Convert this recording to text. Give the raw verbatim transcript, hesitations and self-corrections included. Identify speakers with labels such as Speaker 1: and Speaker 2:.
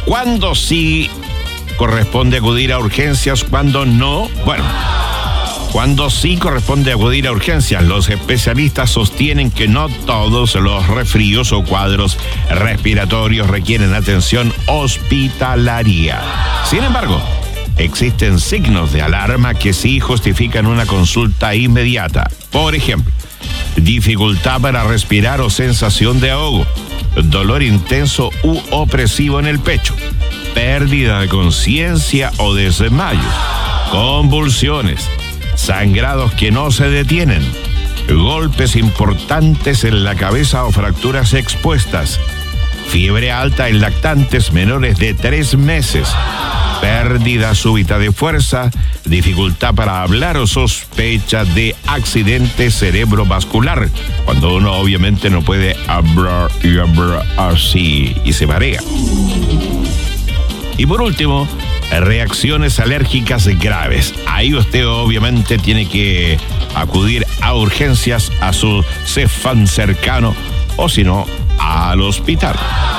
Speaker 1: ¿Cuándo sí corresponde acudir a urgencias? ¿Cuándo no? Bueno, cuando sí corresponde acudir a urgencias, los especialistas sostienen que no todos los resfríos o cuadros respiratorios requieren atención hospitalaria. Sin embargo, existen signos de alarma que sí justifican una consulta inmediata. Por ejemplo, dificultad para respirar o sensación de ahogo, dolor intenso u opresivo en el pecho, pérdida de conciencia o desmayos, convulsiones, sangrados que no se detienen, golpes importantes en la cabeza o fracturas expuestas, fiebre alta en lactantes menores de tres meses, pérdida súbita de fuerza, dificultad para hablar o sospecha de accidente cerebrovascular, cuando uno obviamente no puede hablar y hablar así y se marea. Y por último, reacciones alérgicas graves. Ahí usted obviamente tiene que acudir a urgencias, a su Cefam cercano o si no, al hospital.